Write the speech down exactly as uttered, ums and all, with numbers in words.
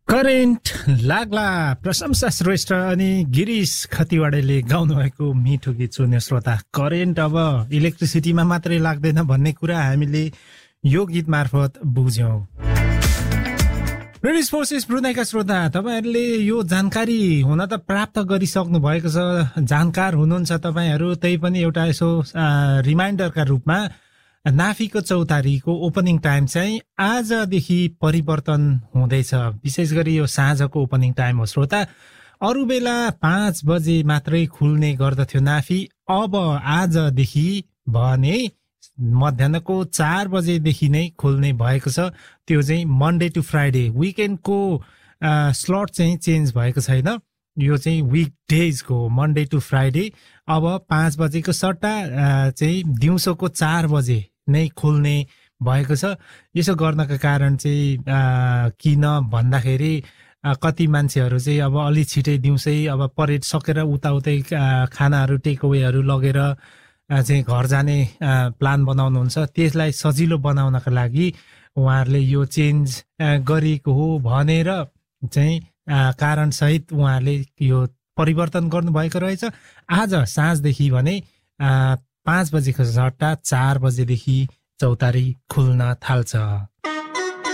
Current लाग्ला प्रशंसा श्रेष्ठ अनि गिरीश खतिवाडेले गाउनुभएको मिठो गीत सुन्यो श्रोता। करेन्ट अब इलेक्ट्रिसिटीमा मात्रै लाग्दैन भन्ने कुरा हामीले यो गीत मार्फत बुझ्यौं। ब्रिटिस फोर्सेस ब्रुनाईका श्रोता, तपाईहरुले यो जानकारी हुन त प्राप्त गरिसक्नु भएको छ, जानकार हुनुहुन्छ तपाईहरु। त्यही पनि एउटा यसो रिमाइन्डरका रूपमा नाफीको चौतारीको ओपनिङ टाइम चाहिँ आजदेखि परिवर्तन हुँदैछ। विशेष गरी यो साँझको ओपनिङ टाइम हो श्रोता। अरू बेला पाँच बजे मात्रै खुल्ने गर्दथ्यो नाफी, अब आजदेखि भने मध्याहको चार बजेदेखि नै खुल्ने भएको छ। त्यो चाहिँ मन्डे टु फ्राइडे, विकेन्डको स्लट चाहिँ चेन्ज भएको छैन। यो चाहिँ विक डेजको मन्डे टु फ्राइडे अब पाँच बजेको सट्टा चाहिँ दिउँसोको चार बजे नै खुल्ने भएको छ। यसो गर्नका कारण चाहिँ किन भन्दाखेरि कति मान्छेहरू चाहिँ अब अलि छिटै दिउँसै अब परेड सकेर उताउतै खानाहरू टेकअवेहरू लगेर चाहिँ घर जाने प्लान बनाउनुहुन्छ। त्यसलाई सजिलो बनाउनका लागि उहाँहरूले यो चेन्ज गरिएको हो भनेर चाहिँ कारण सहित उहाँहरूले यो परिवर्तन गर्नुभएको रहेछ। आज साँझदेखि भने पाँच बजेको सट्टा चार बजेदेखि चौतारी खुल्न थाल्छ।